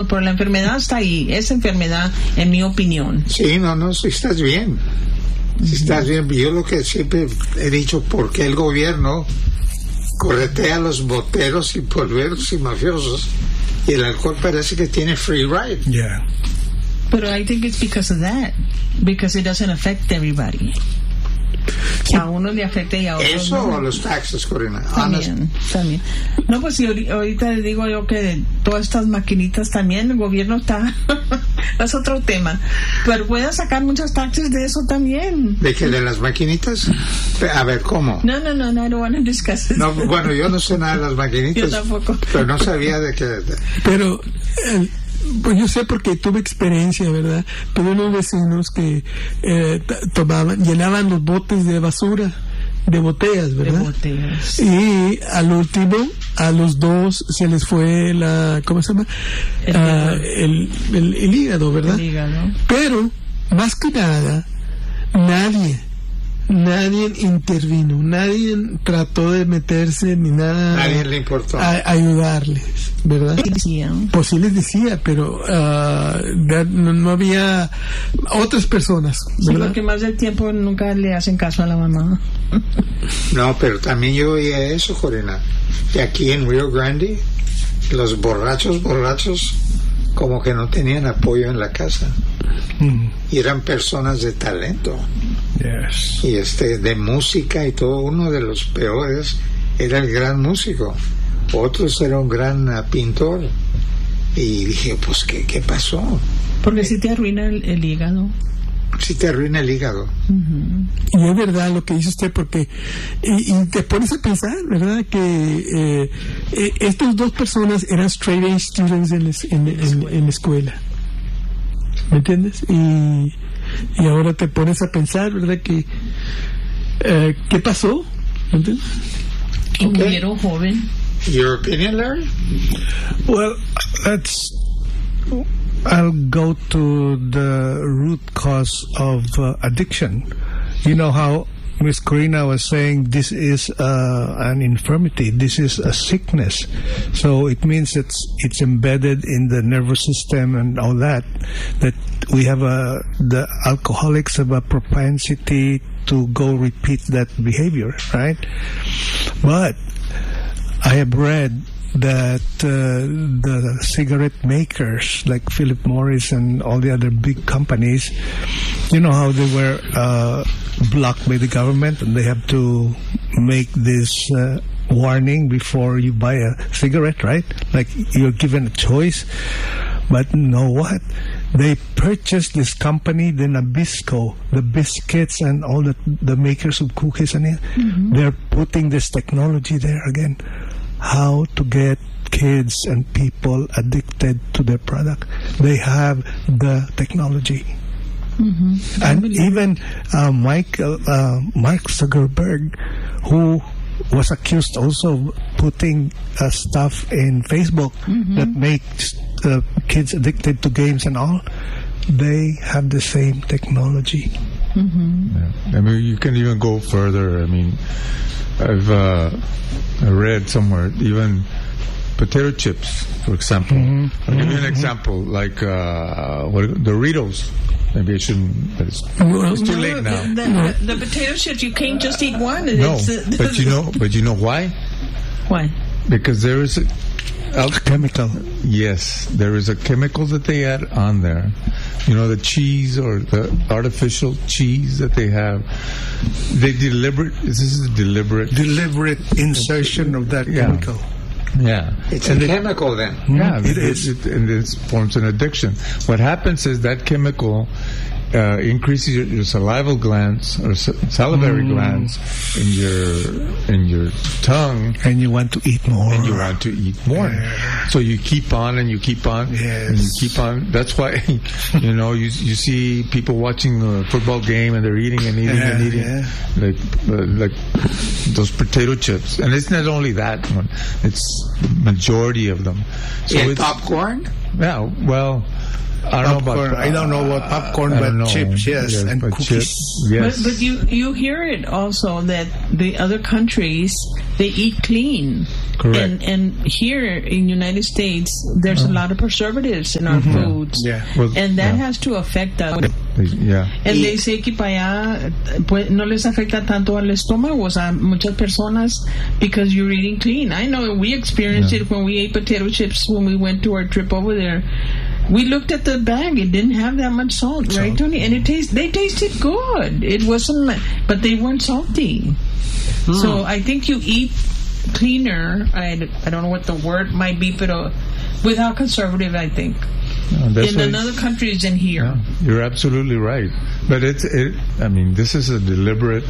pero la enfermedad está ahí, esa enfermedad, en mi opinión. Sí, no, si estás bien. Si estás bien, yo lo que siempre he dicho, ¿por qué el gobierno corretea a los boteros y polveros y mafiosos y el alcohol parece que tiene free ride? Yeah. But I think it's because of that, because it doesn't affect everybody. A uno le afecta y a otros ¿Eso no. o los taxes, Corina? También. No, pues si ahorita le digo yo que todas estas maquinitas también, el gobierno está... es otro tema. Pero puede sacar muchos taxes de eso también. ¿De qué? ¿De las maquinitas? A ver, ¿cómo? No, I don't want to discuss it. No, bueno, yo no sé nada de las maquinitas. Yo tampoco. Pero no sabía de qué... Pero... pues yo sé porque tuve experiencia, ¿verdad? Tuve unos vecinos que llenaban los botes de basura, de botellas, ¿verdad? De botellas. Y al último, a los dos se les fue ¿cómo se llama? El hígado, ¿verdad? El hígado. Pero, más que nada, nadie intervino, nadie trató de meterse ni nada. Nadie le importó. A ayudarles, ¿verdad? Pues sí les decía, pero no había otras personas, ¿verdad? Sí, porque más del tiempo nunca le hacen caso a la mamá. No, pero también yo oía eso, Corina, que aquí en Rio Grande los borrachos como que no tenían apoyo en la casa. Y eran personas de talento. Yes. Y de música y todo. Uno de los peores era el gran músico, otros era un gran pintor. Y dije, pues ¿qué pasó? Porque si te arruina el hígado. Si te arruina el hígado. Y es verdad lo que dice usted, porque y te pones a pensar, ¿verdad? Que estas dos personas eran straight A students en la escuela, ¿me entiendes? Y ahora te pones a pensar, ¿verdad? Que ¿qué pasó? ¿Me entiendes? Y murieron joven. Your opinion, Larry? Well, I'll go to the root cause of addiction. You know how Miss Corina was saying this is an infirmity, this is a sickness. So it means it's embedded in the nervous system and all that we have the alcoholics have a propensity to go repeat that behavior, right? But I have read that the cigarette makers like Philip Morris and all the other big companies, you know how they were blocked by the government and they have to make this warning before you buy a cigarette, right? Like you're given a choice. But you know what? They purchased this company, the Nabisco, the biscuits and all the makers of cookies and they're putting this technology there again. How to get kids and people addicted to their product. They have the technology. And even Mark Zuckerberg, who was accused also of putting stuff in Facebook that makes kids addicted to games and all, they have the same technology. Yeah. I mean, you can even go further. I mean, I read somewhere even potato chips, for example. I'll give you an example, like Doritos. Maybe I shouldn't. It's too late now. The potato chips, you can't just eat one. No, but you know why? Why? Because there is a chemical. Yes, there is a chemical that they add on there. You know, the cheese or the artificial cheese that they have. This is a deliberate insertion of that chemical. Yeah, it's a chemical then. Yeah, it is. It forms an addiction. What happens is that chemical increases your salival glands or salivary glands in your tongue, and you want to eat more. Yeah. So you keep on and you keep on and you keep on. That's why you see people watching a football game and they're eating and eating and eating like those potato chips. And it's not only that one; it's the majority of them. So it's popcorn. Yeah, well. I don't know about popcorn, but chips, yes, and cookies. Chips, yes. But you hear it also that the other countries, they eat clean. Correct. And here in United States, there's a lot of preservatives in our foods. Yeah. Well, And that has to affect us. Yeah. And they say que para allá pues, no les afecta tanto al estómago, o sea, muchas personas, because you're eating clean. I know we experienced it when we ate potato chips when we went to our trip over there. We looked at the bag; it didn't have that much salt, right, Tony? And they tasted good. It wasn't, but they weren't salty. So I think you eat cleaner. I don't know what the word might be, but without conservative, I think. In other countries than here. Yeah, you're absolutely right. But I mean, this is a deliberate,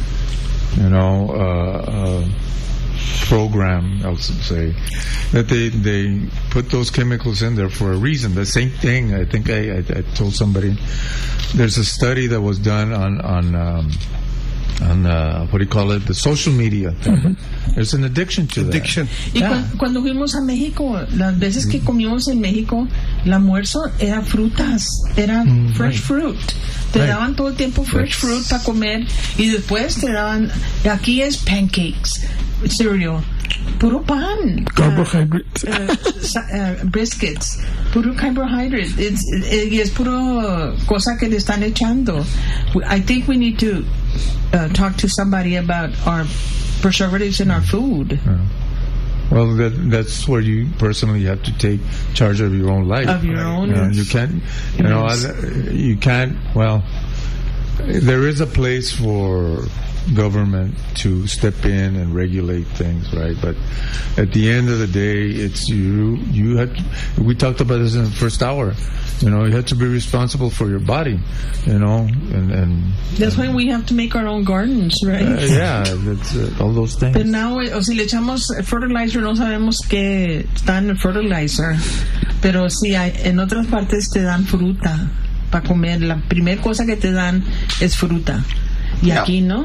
program, I would say, that they put those chemicals in there for a reason. The same thing, I think I told somebody, there's a study that was done on what do you call it, the social media. There's an addiction to Addiction. Y cuando fuimos a México, las veces que comimos en México, el almuerzo era frutas, era fresh fruit. Te daban todo el tiempo fresh fruit para comer y después te daban, aquí es pancakes, cereal, puro pan, Carbohydrates. biscuits, puro carbohydrate, y es puro cosa que le están echando. I think we need to talk to somebody about our preservatives in our food. Well, that's where you personally have to take charge of your own life. Of your own. You can't, you can't, well, there is a place for government to step in and regulate things, right? But at the end of the day, it's you have to, we talked about this in the first hour. You have to be responsible for your body, and that's why we have to make our own gardens, right? Yeah, that's all those things. But now, si le echamos fertilizer, no sabemos que está en el fertilizer. Pero sí, en otras partes te dan fruta para comer. La primera cosa que te dan es fruta. Y aquí no.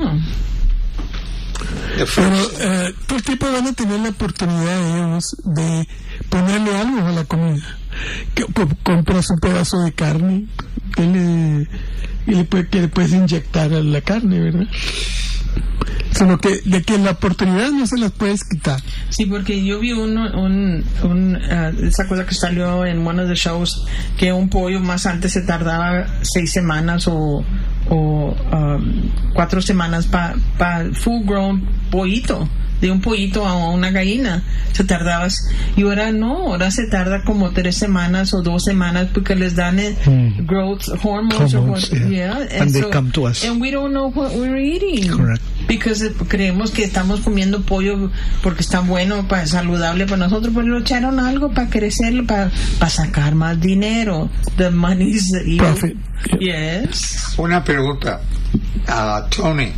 Pero todo el tiempo van a tener la oportunidad ellos de ponerle algo a la comida. Compras un pedazo de carne que le puedes inyectar a la carne, ¿verdad? Sino que de que la oportunidad no se las puedes quitar. Sí, porque yo vi esa cosa que salió en one of the shows, que un pollo más antes se tardaba 6 semanas o 4 semanas para full grown pollito, de un pollito a una gallina se tardaba, y ahora se tarda como 3 semanas o 2 semanas porque les dan growth hormones or what, and they come to us and we don't know what we're eating. Correct. Because creemos que estamos comiendo pollo porque está bueno, saludable para nosotros, pero le echaron algo para crecer, para sacar más dinero. The money's evil. Profit. Yes. Una pregunta a Tony.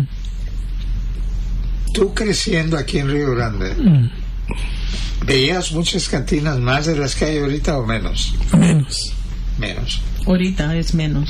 Tú creciendo aquí en Río Grande, ¿veías muchas cantinas más de las que hay ahorita o menos? Menos. Ahorita es menos.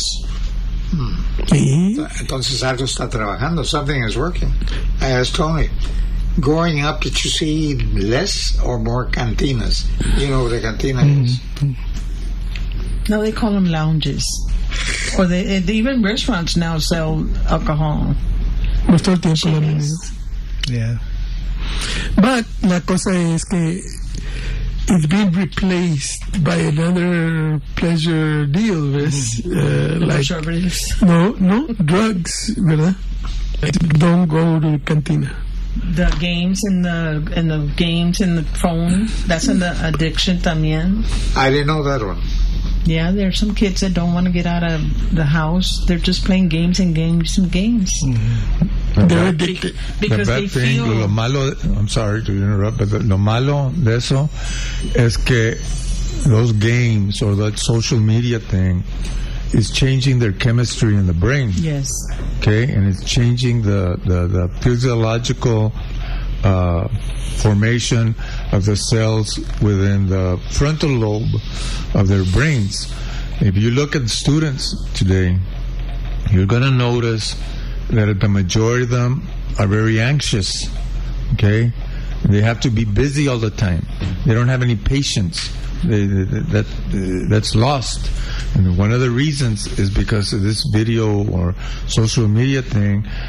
Sí. Entonces algo está trabajando. Something is working. I asked Tony, growing up, did you see less or more cantinas? You know what a cantina is? No, they call them lounges. Or even restaurants now sell alcohol. Pues todo el tiempo lo mismo. Yeah. But la cosa es que it's been replaced by another pleasure deal, ¿ves? Like, no, drugs, ¿verdad? Don't go to cantina. The games and the games in the phone, that's an addiction también. I didn't know that one. Yeah, there are some kids that don't want to get out of the house. They're just playing games and games and games. They're addicted. Because they feel... Lo malo, I'm sorry to interrupt, but lo malo de eso es que those games or that social media thing is changing their chemistry in the brain. Yes. Okay, and it's changing the physiological formation of the cells within the frontal lobe of their brains. If you look at students today, you're going to notice that the majority of them are very anxious. Okay, they have to be busy all the time. They don't have any patience. That's lost. And one of the reasons is because of this video or social media thing.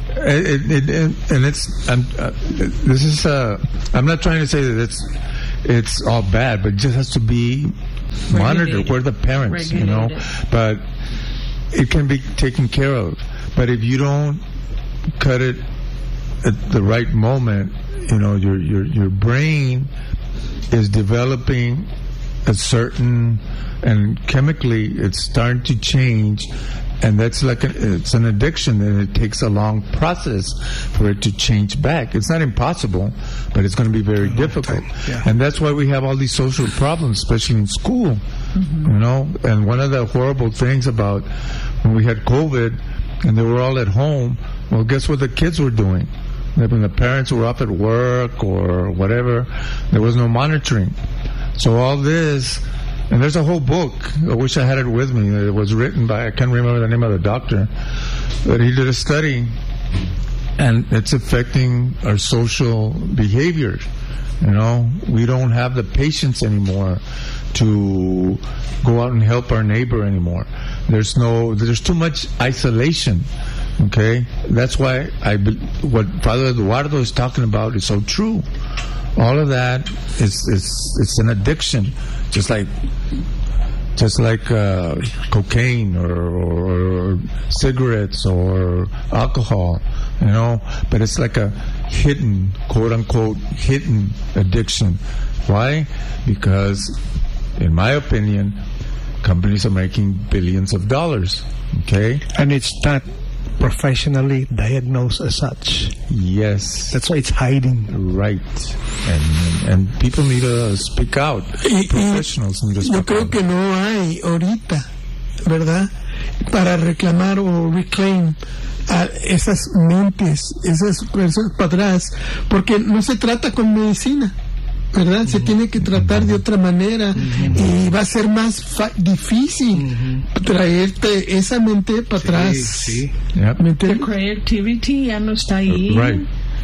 I'm not trying to say that it's all bad, but it just has to be monitored. We're the parents, but it can be taken care of. But if you don't cut it at the right moment, your brain is developing a certain, and chemically it's starting to change, and that's it's an addiction, and it takes a long process for it to change back. It's not impossible, but it's going to be very difficult. Yeah. And that's why we have all these social problems, especially in school. And one of the horrible things about when we had COVID and they were all at home, well, guess what the kids were doing? When the parents were up at work or whatever, there was no monitoring. So all this, and there's a whole book, I wish I had it with me, it was written by, I can't remember the name of the doctor, but he did a study, and it's affecting our social behavior. We don't have the patience anymore to go out and help our neighbor anymore. There's too much isolation. Okay, that's why what Father Eduardo is talking about is so true. All of that it's an addiction, just like cocaine or cigarettes or alcohol, But it's like a hidden, quote unquote, hidden addiction. Why? Because, in my opinion, companies are making billions of dollars. Okay, and it's not professionally diagnosed as such. Yes. That's why it's hiding. Right. And people need to speak out. Professionals need to speak out. Yo creo que no hay ahorita, ¿verdad?, para reclamar o reclaim a esas mentes, esas personas para atrás, porque no se trata con medicina, ¿verdad? Se tiene que tratar de otra manera y va a ser más difícil traerte esa mente para atrás. Sí. Yep. The creativity ya no está ahí. Right.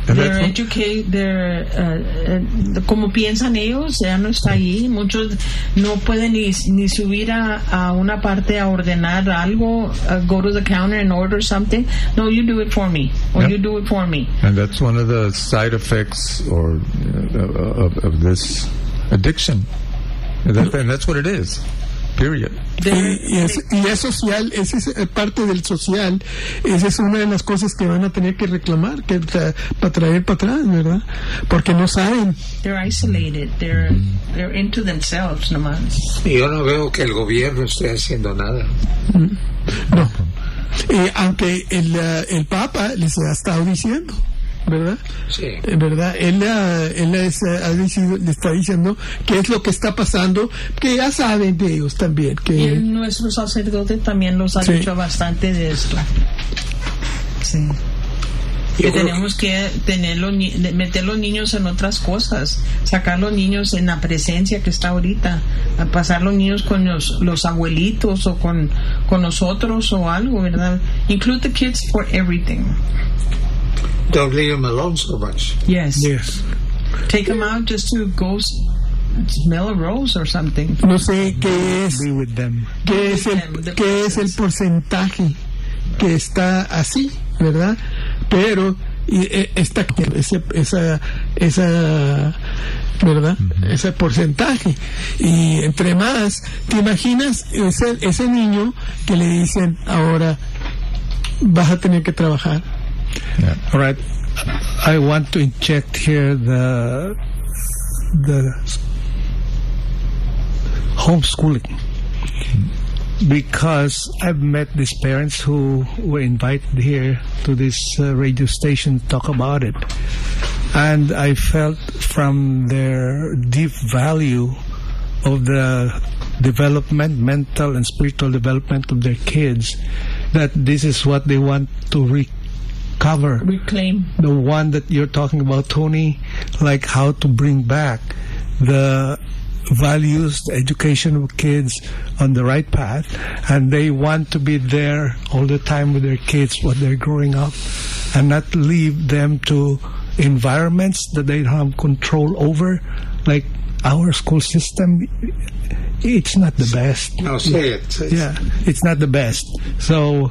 Como piensan ellos, ya no está ahí. Muchos no pueden ni subir a una parte a ordenar algo, go to the counter and order something. No, you do it for me, or you do it for me. And that's one of the side effects of this addiction. And that's what it is. Period. Y es social, esa es parte del social. Esa es una de las cosas que van a tener que reclamar, para traer para atrás, ¿verdad? Porque no saben. They're isolated. They're into themselves nomás. Y yo no veo que el gobierno esté haciendo nada. No. Aunque el Papa les ha estado diciendo, ¿verdad? Sí. ¿Verdad? Él le está diciendo qué es lo que está pasando, que ya saben de ellos también. Y nuestro sacerdote también los ha dicho bastante de esto. Sí. Que tenemos que meter los niños en otras cosas, sacar los niños en la presencia que está ahorita, a pasar los niños con los abuelitos o con nosotros o algo, ¿verdad? Include the kids for everything. Don't leave them alone so much. Yes. Take them out just to go smell a rose or something. No sé qué es. Be with them. ¿Qué es el porcentaje que está así, verdad? Pero esa ¿verdad? Ese porcentaje. Y entre más, ¿te imaginas ese niño que le dicen ahora vas a tener que trabajar? Yeah. All right. I want to inject here the homeschooling, because I've met these parents who were invited here to this radio station to talk about it, and I felt from their deep value of the development, mental and spiritual development of their kids, that this is what they want to reclaim. The one that you're talking about, Tony, like how to bring back the values, the education of kids on the right path, and they want to be there all the time with their kids while they're growing up, and not leave them to environments that they don't have control over, like our school system. It's not the best. No, say it. Yeah, it's not the best. So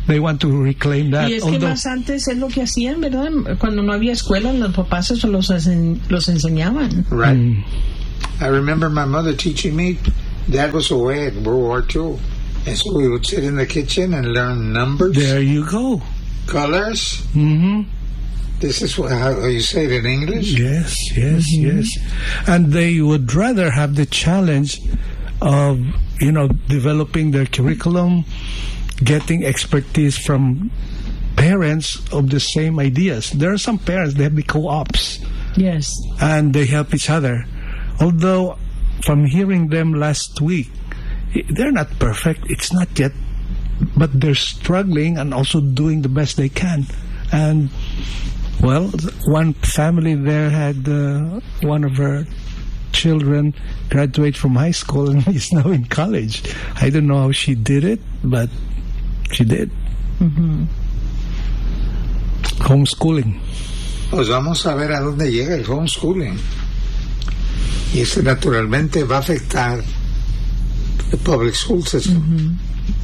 they want to reclaim that. Y es que más antes es lo que hacían, ¿verdad? Cuando no había escuela, los papás eso los enseñaban. Right. I remember my mother teaching me. Dad was away at World War II, and so we would sit in the kitchen and learn numbers. There you go. Colors. Mm-hmm. This is how you say it in English? Yes. And they would rather have the challenge of, developing their curriculum, getting expertise from parents of the same ideas. There are some parents, they have the co-ops. Yes. And they help each other. Although, from hearing them last week, they're not perfect. It's not yet. But they're struggling and also doing the best they can. And, well, one family there had one of her children graduate from high school and is now in college. I don't know how she did it, but she did. Mm-hmm. Homeschooling. Pues vamos a ver a dónde llega el homeschooling. Y eso naturalmente va a afectar el public school system. Mm-hmm.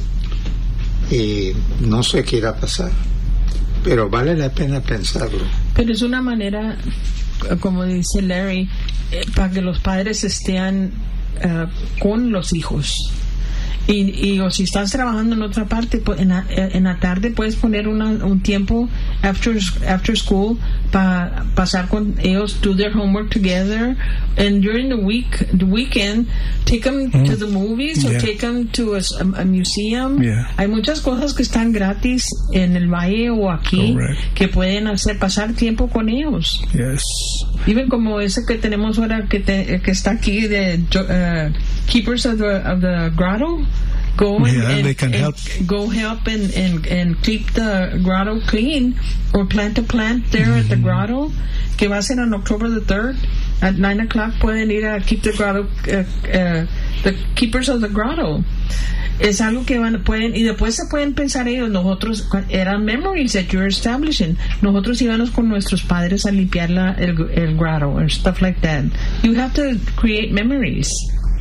Y no sé qué irá a pasar, pero vale la pena pensarlo. Pero es una manera, como dice Larry, para que los padres estén con los hijos. Y o si estás trabajando en otra parte, pues en la tarde puedes poner un tiempo after school para pasar con ellos, do their homework together, and during the weekend take them to the movies or take them to a museum. Hay muchas cosas que están gratis en el valle o aquí que pueden pasar tiempo con ellos. Yes. Even como ese que tenemos ahora que está aquí de Keepers of the Grotto. Go they can help. Go help and keep the grotto clean, or plant a plant there at the grotto. Que va a ser on October the 3rd at 9 o'clock. Pueden ir a keep the grotto, the Keepers of the Grotto. Es algo que pueden, y después se pueden pensar ellos. Nosotros eran memories that you're establishing. Nosotros íbamos con nuestros padres a limpiar el grotto and stuff like that. You have to create memories.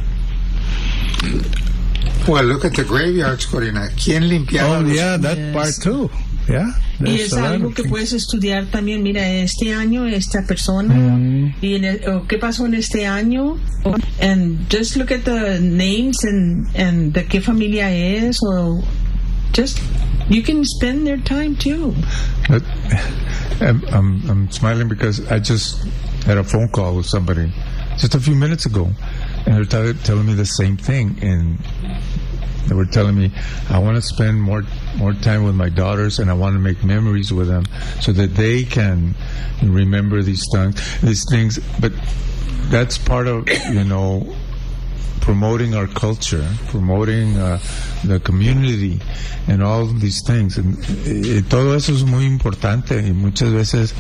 Well, look at the graveyards, Corina. ¿Quién limpiaba? That part too. Yeah. Y es algo que puedes estudiar también. Mira, este año esta persona y qué pasó en este año, and just look at the names and de qué familia es, or just you can spend their time too. I'm smiling because I just had a phone call with somebody just a few minutes ago, and they're telling me the same thing, and they were telling me, I want to spend more time with my daughters, and I want to make memories with them so that they can remember these things. But that's part of, promoting our culture, promoting the community, and all these things. And todo eso es muy importante, y muchas veces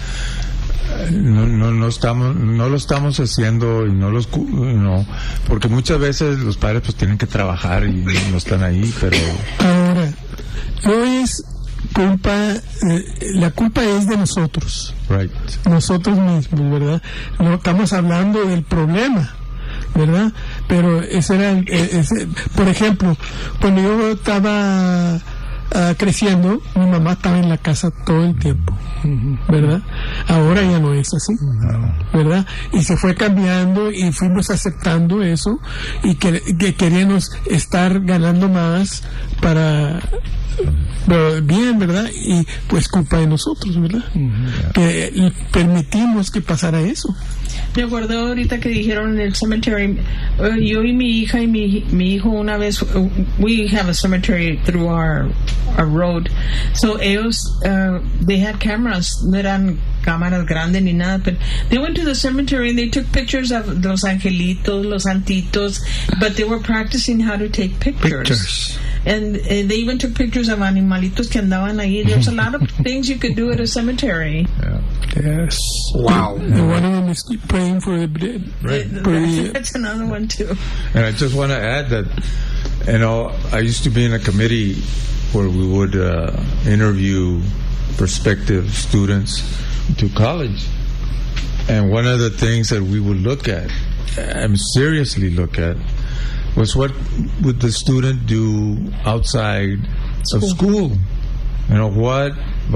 no lo estamos haciendo, y porque muchas veces los padres pues tienen que trabajar y no están ahí, pero ahora no es culpa, la culpa es de nosotros, nosotros mismos, ¿verdad? No estamos hablando del problema, ¿verdad? Pero ese era por ejemplo, cuando yo estaba creciendo, mi mamá estaba en la casa todo el tiempo, ¿verdad? Ahora ya no es así, ¿verdad? Y se fue cambiando y fuimos aceptando eso, y que queríamos estar ganando más para bien, ¿verdad? Y pues culpa de nosotros, ¿verdad? Que permitimos que pasara eso. Me acuerdo ahorita que dijeron en el cemetery, yo y mi hija y mi hijo una vez, we have a cemetery through our road, so ellos they had cameras, no eran cámaras grandes ni nada, but they went to the cemetery and they took pictures of los angelitos, los santitos, but they were practicing how to take pictures. And they even took pictures of animalitos que andaban ahí. There's a lot of things you could do at a cemetery. Yes. Wow. And one of them is praying for the dead. That's another one too. And I just want to add that, I used to be in a committee where we would interview prospective students to college. And one of the things that we would look at, and seriously look at, was what would the student do outside of school. What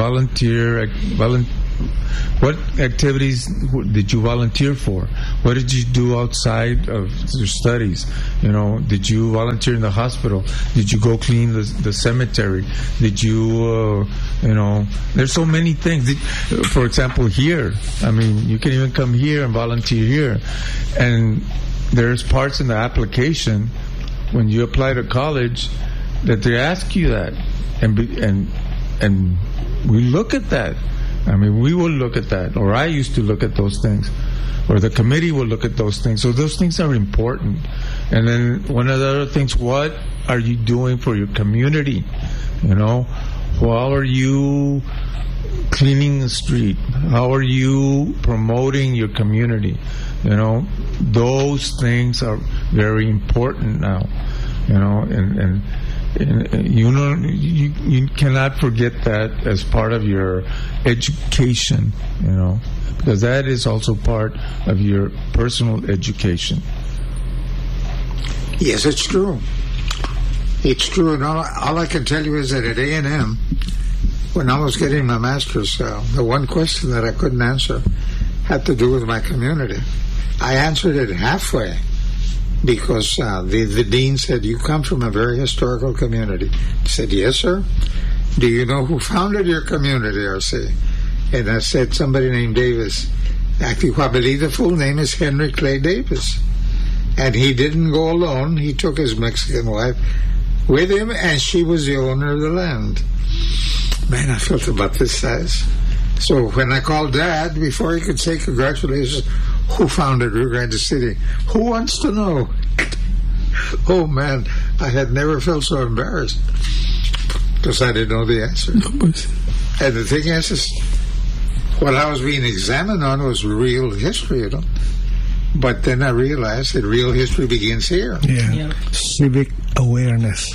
what activities did you volunteer for? What did you do outside of your studies? Did you volunteer in the hospital? Did you go clean the cemetery? Did you, there's so many things. For example, here, you can even come here and volunteer here. And there's parts in the application when you apply to college that they ask you that. And we look at that. We will look at that, or I used to look at those things, or the committee will look at those things. So those things are important. And then one of the other things, what are you doing for your community? How are you cleaning the street? How are you promoting your community? Those things are very important now. You cannot forget that as part of your education, because that is also part of your personal education. Yes, it's true. It's true, and all I can tell you is that at A&M, when I was getting my master's, the one question that I couldn't answer had to do with my community. I answered it halfway, because the dean said, "You come from a very historical community." I said, "Yes, sir." "Do you know who founded your community, RC?" And I said, "Somebody named Davis." Actually, I believe the full name is Henry Clay Davis. And he didn't go alone. He took his Mexican wife with him, and she was the owner of the land. Man, I felt about this size. So when I called Dad, before he could say congratulations, "Who founded Rio Grande City?" Who wants to know? Oh, man, I had never felt so embarrassed because I didn't know the answer. And the thing is, what I was being examined on was real history, But then I realized that real history begins here. Yeah. Civic awareness.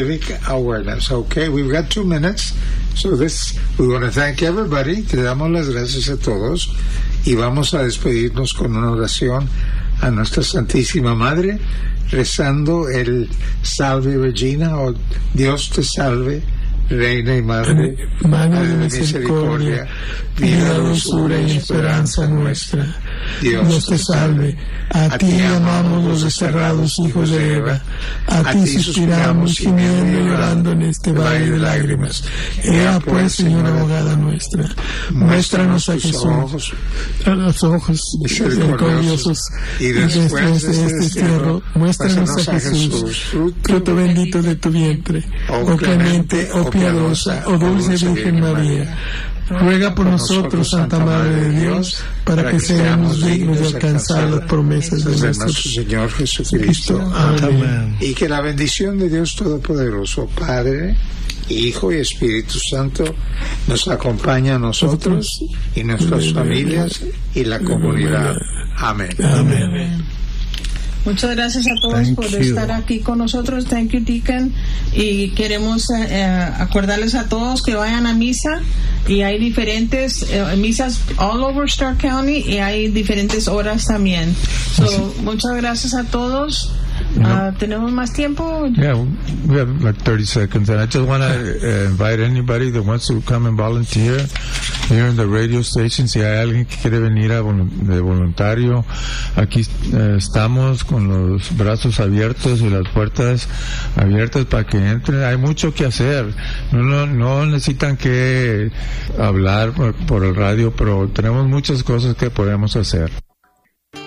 Okay, we've got 2 minutes. So we want to thank everybody. Te damos las gracias a todos. Y vamos a despedirnos con una oración a nuestra Santísima Madre, rezando el Salve Regina, o Dios te salve, Reina y Madre de misericordia, vida, dulzura y esperanza nuestra. Dios te salve. A ti amamos los desterrados hijos de Eva. A ti suspiramos gimiendo y llorando en este valle de lágrimas. Ea pues, Señora abogada nuestra, muéstranos a Jesús, a los ojos misericordiosos, y después de este destierro, muéstranos a Jesús, fruto bendito de tu vientre. Oh clemente, oh piadosa, oh dulce Virgen María, ruega por nosotros, Santa Madre de Dios, para que seamos dignos de alcanzar las promesas de nuestro Señor Jesucristo. Amén. Y que la bendición de Dios Todopoderoso, Padre, Hijo y Espíritu Santo, nos acompañe a nosotros y nuestras familias y la comunidad. Amén. Amén. Muchas gracias a todos por estar aquí con nosotros. Thank you, Deacon. Y queremos acordarles a todos que vayan a misa, y hay diferentes misas all over Stark County, y hay diferentes horas también. So, muchas gracias a todos. ¿Tenemos más tiempo? Yeah, we have like 30 seconds, and I just want to invite anybody that wants to come and volunteer here in the radio station. Si hay alguien que quiere venir de voluntario, aquí estamos con los brazos abiertos y las puertas abiertas para que entren. Hay mucho que hacer. No necesitan que hablar por el radio, pero tenemos muchas cosas que podemos hacer.